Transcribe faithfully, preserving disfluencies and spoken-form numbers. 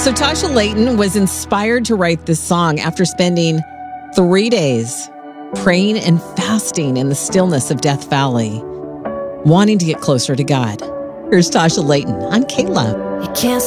So Tasha Layton was inspired to write this song after spending three days praying and fasting in the stillness of Death Valley, wanting to get closer to God. Here's Tasha Layton. I'm Kayla. You can't